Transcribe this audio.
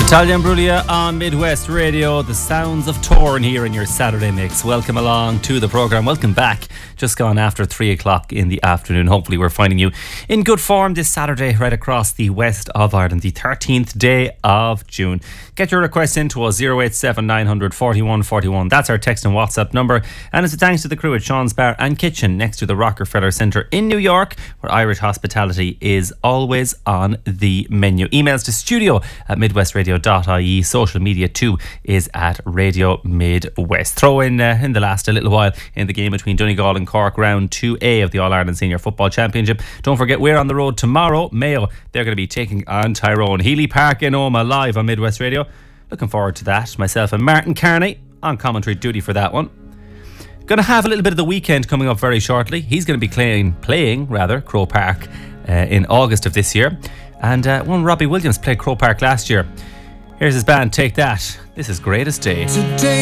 Natalia Imbruglia on Midwest Radio, the sounds of Torn here in your Saturday mix. Welcome along to the programme. Welcome back. Just gone after 3 o'clock in the afternoon. Hopefully we're finding you in good form this Saturday right across the west of Ireland, the 13th day of June. Get your requests into us, 087 900 4141. That's our text and WhatsApp number. And it's a thanks to the crew at Sean's Bar and Kitchen next to the Rockefeller Centre in New York, where Irish hospitality is always on the menu. Emails to studio@midwestradio.ie. Social media too is at Radio Midwest. Throw in the last a little while in the game between Donegal and Cork, round 2A of the All-Ireland Senior Football Championship. Don't forget, we're on the road tomorrow. Mayo, they're going to be taking on Tyrone. Healy Park in Omagh, live on Midwest Radio. Looking forward to that. Myself and Martin Carney on commentary duty for that one. Going to have a little bit of the weekend coming up very shortly. He's going to be playing Croke Park in August of this year. And one Robbie Williams played Croke Park last year. Here's his band, Take That. This is Greatest Day. Today